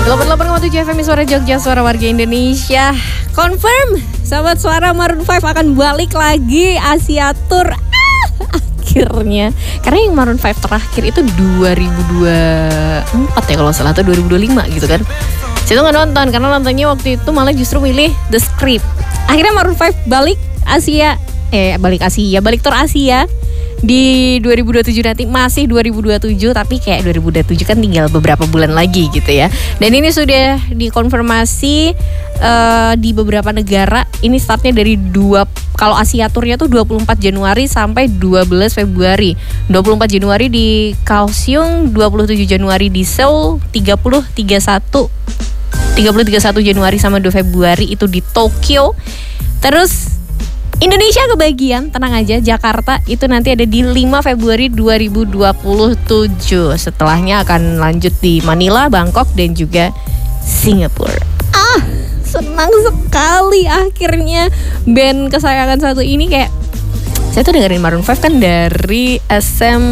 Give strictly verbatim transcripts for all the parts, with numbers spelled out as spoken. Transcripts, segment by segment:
delapan puluh delapan koma tujuh F M Suara Jogja, suara warga Indonesia. Confirm, sahabat suara, Maroon lima akan balik lagi Asia Tour. Ah, akhirnya. Karena yang Maroon lima terakhir itu dua ribu dua puluh empat ya kalau salah, atau dua ribu dua puluh lima gitu kan. Saya tuh gak nonton, karena nontonnya waktu itu malah justru milih The Script. Akhirnya Maroon lima balik Asia, eh balik Asia, balik tour Asia di dua ribu dua puluh tujuh nanti, masih dua ribu dua puluh tujuh, tapi kayak dua ribu dua puluh tujuh kan tinggal beberapa bulan lagi gitu ya. Dan ini sudah dikonfirmasi uh, di beberapa negara. Ini startnya dari dua, kalau Asia Tournya tuh dua puluh empat Januari sampai dua belas Februari. dua puluh empat Januari di Kaohsiung, dua puluh tujuh Januari di Seoul, tiga puluh, tiga puluh satu tiga puluh, tiga puluh satu Januari sama dua Februari itu di Tokyo. Terus Indonesia kebagian, tenang aja, Jakarta itu nanti ada di lima Februari dua ribu dua puluh tujuh. Setelahnya akan lanjut di Manila, Bangkok, dan juga Singapura. Ah, senang sekali akhirnya band kesayangan satu ini. Kayak saya tuh dengerin Maroon lima kan dari S M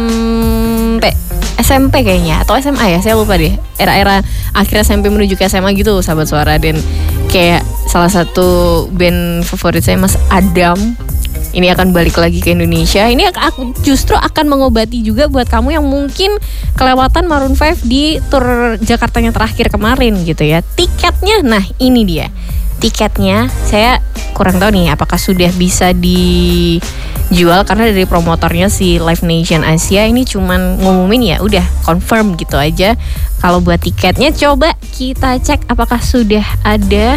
P S M P kayaknya, atau S M A ya, saya lupa deh. Era-era akhir S M P menuju ke S M A gitu, sahabat suara. Dan kayak salah satu band favorit saya, Mas Adam, ini akan balik lagi ke Indonesia. Ini aku justru akan mengobati juga buat kamu yang mungkin kelewatan Maroon lima di tour Jakartanya terakhir kemarin gitu ya. Tiketnya, nah ini dia tiketnya. Saya kurang tahu nih apakah sudah bisa dijual, karena dari promotornya si Live Nation Asia ini cuman ngumumin ya udah confirm gitu aja. Kalau buat tiketnya coba kita cek apakah sudah ada.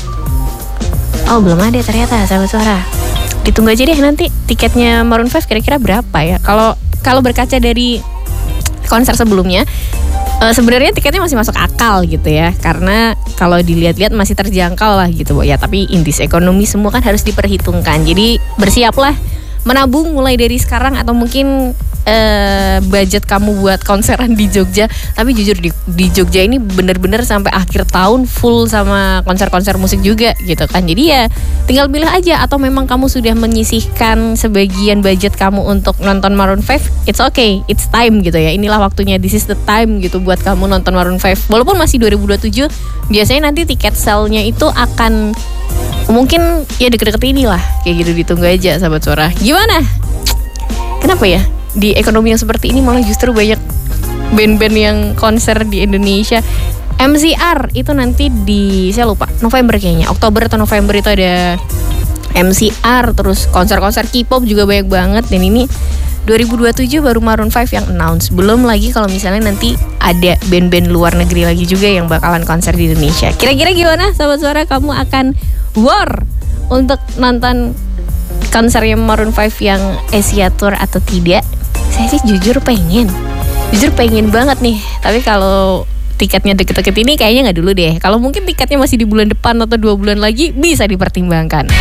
Oh, belum ada ternyata, sahabat suara. Ditunggu aja deh nanti tiketnya Maroon lima kira-kira berapa ya. Kalau kalau berkaca dari konser sebelumnya, Uh, sebenarnya tiketnya masih masuk akal gitu ya, karena kalau dilihat-lihat masih terjangkau lah gitu ya. Tapi indis ekonomi semua kan harus diperhitungkan. Jadi bersiaplah menabung mulai dari sekarang, atau mungkin uh, budget kamu buat konseran di Jogja. Tapi jujur di, di Jogja ini bener-bener sampai akhir tahun full sama konser-konser musik juga gitu kan. Jadi ya tinggal pilih aja, atau memang kamu sudah menyisihkan sebagian budget kamu untuk nonton Maroon lima, it's okay, it's time gitu ya. Inilah waktunya, this is the time gitu buat kamu nonton Maroon lima. Walaupun masih dua ribu dua puluh tujuh, biasanya nanti tiket sale-nya itu akan mungkin ya deket-deket inilah, kayak gitu. Ditunggu aja, sahabat suara. Gimana? Kenapa ya di ekonomi yang seperti ini malah justru banyak band-band yang konser di Indonesia? M C R itu nanti di, saya lupa, November kayaknya, Oktober atau November itu ada M C R. Terus konser-konser K-pop juga banyak banget. Dan ini dua ribu dua puluh tujuh baru Maroon lima yang announce. Belum lagi kalau misalnya nanti ada band-band luar negeri lagi juga yang bakalan konser di Indonesia. Kira-kira gimana, sahabat suara? Kamu akan war untuk nonton konsernya Maroon lima yang Asia Tour atau tidak? Saya sih jujur pengen Jujur pengen banget nih. Tapi kalau tiketnya deket-deket ini kayaknya gak dulu deh. Kalau mungkin tiketnya masih di bulan depan atau dua bulan lagi, bisa dipertimbangkan.